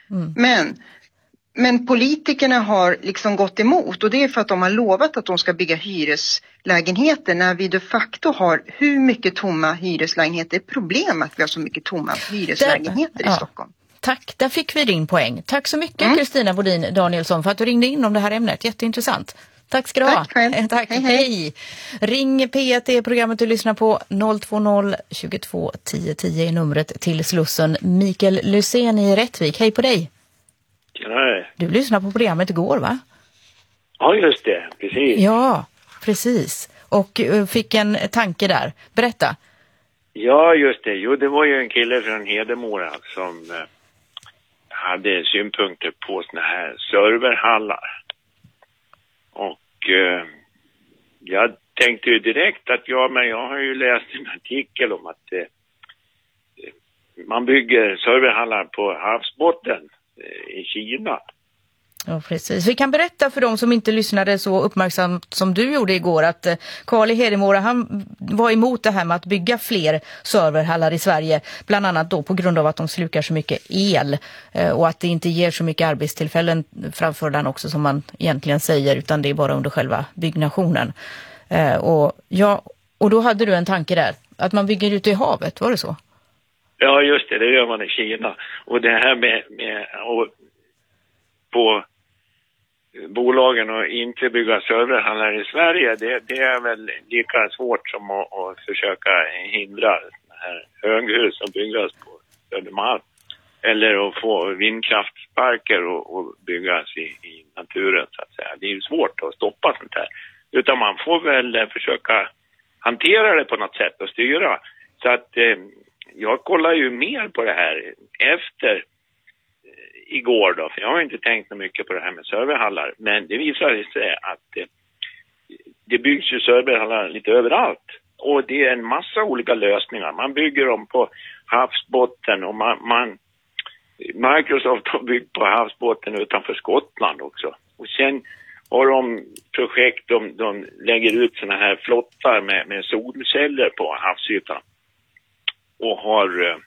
Men politikerna har liksom gått emot, och det är för att de har lovat att de ska bygga hyreslägenheter när vi de facto har hur mycket tomma hyreslägenheter. Problem att vi har så mycket tomma hyreslägenheter i Stockholm. Tack, där fick vi din poäng. Tack så mycket Kristina Bodin Danielsson för att du ringde in om det här ämnet. Jätteintressant. Tack ska du ha. Tack. Hej. Ring P1, programmet du lyssnar på. 020 22 10 10 är numret till Slussen. Mikael Lysén i Rättvik. Hej på dig. Nej. Du lyssnade på programmet igår, va? Ja, just det. Precis. Ja, precis. Och fick en tanke där. Berätta. Ja, just det. Jo, det var ju en kille från Hedemora som hade synpunkter på såna här serverhallar. Och jag tänkte ju direkt att jag har ju läst en artikel om att man bygger serverhallar på havsbotten i Kina. Ja, precis. Vi kan berätta för de som inte lyssnade så uppmärksamt som du gjorde igår att Carl i Hedemora, han var emot det här med att bygga fler serverhallar i Sverige, bland annat då på grund av att de slukar så mycket el och att det inte ger så mycket arbetstillfällen framför den också som man egentligen säger, utan det är bara under själva byggnationen. Och då hade du en tanke där, att man bygger ute i havet, var det så? Ja, just det gör man i Kina. Och det här med på bolagen och inte bygga serverhallar i Sverige, det är väl lika svårt som att försöka hindra här höghus som byggas på Södermalm. Eller att få vindkraftsparker och byggas i naturen, så att säga. Det är ju svårt att stoppa sånt här. Utan man får väl försöka hantera det på något sätt och styra. Så att jag kollar ju mer på det här efter igår då. För jag har inte tänkt så mycket på det här med serverhallar. Men det visar sig att det byggs ju serverhallar lite överallt. Och det är en massa olika lösningar. Man bygger dem på havsbotten och Microsoft har byggt på havsbotten utanför Skottland också. Och sen har de projekt, de lägger ut såna här flottar med solceller på havsytan. Och har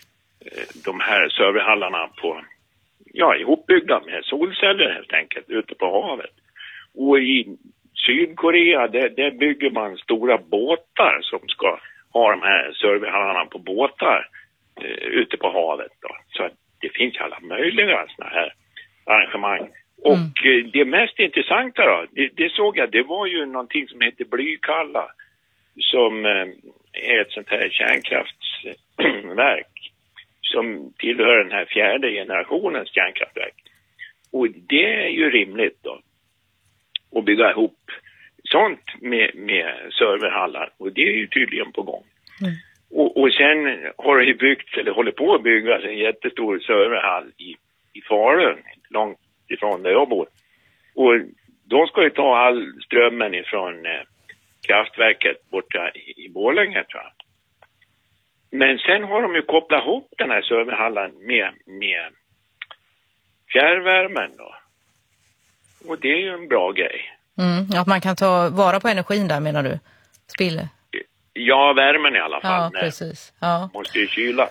de här serverhallarna ihopbyggda med solceller helt enkelt ute på havet. Och i Sydkorea där bygger man stora båtar som ska ha de här serverhallarna på båtar ute på havet då. Så att det finns alla möjliga såna här arrangemang. Och det mest intressanta då, det såg jag, det var ju någonting som heter Blykalla, som är ett sånt här kärnkraftsverk som tillhör den här 4:e generationens kärnkraftverk. Och det är ju rimligt då att bygga ihop sånt med serverhallar, och det är ju tydligen på gång. Och sen har det ju byggts, eller håller på att byggas, en jättestor serverhall i Falun, långt ifrån där jag bor. Och de ska ju ta all strömmen ifrån kraftverket borta i Borlänge, tror jag. Men sen har de ju kopplat ihop den här serverhallen med fjärrvärmen då. Och det är ju en bra grej. Att man kan ta vara på energin där, menar du? Spille? Ja, värmen i alla fall. Ja, precis. Ja. Måste ju kyla.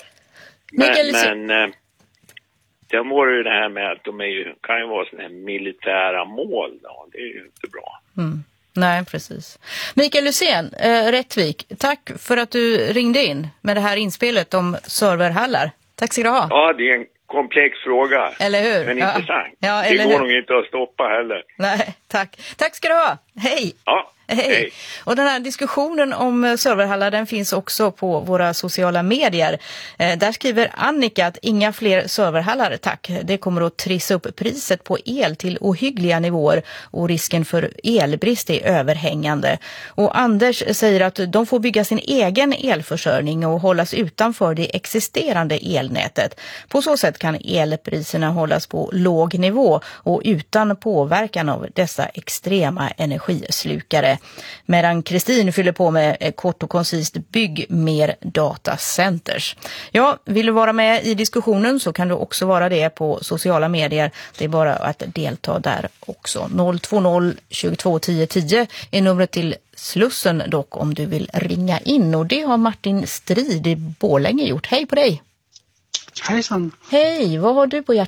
Men sen var det ju det här med att de kan ju vara sådana här militära mål då. Det är ju inte bra. Nej, precis. Mikael Lysén, Rättvik, tack för att du ringde in med det här inspelet om serverhallar. Tack ska du ha. Ja, det är en komplex fråga. Eller hur? Men intressant. Ja, det går nog inte att stoppa heller. Nej, tack. Tack ska du ha. Hej. Ja. Hej. Och den här diskussionen om serverhallar, den finns också på våra sociala medier. Där skriver Annika att inga fler serverhallar, tack. Det kommer att trissa upp priset på el till ohyggliga nivåer och risken för elbrist är överhängande. Och Anders säger att de får bygga sin egen elförsörjning och hållas utanför det existerande elnätet. På så sätt kan elpriserna hållas på låg nivå och utan påverkan av dessa extrema energislukare. Medan Kristin fyller på med kort och koncist: bygg mer datacenters. Ja, vill du vara med i diskussionen så kan du också vara det på sociala medier. Det är bara att delta där också. 020 22 10 10 är numret till Slussen dock om du vill ringa in. Och det har Martin Strid i Borlänge gjort. Hej på dig! Hejsan! Hej, vad har du på hjärtat?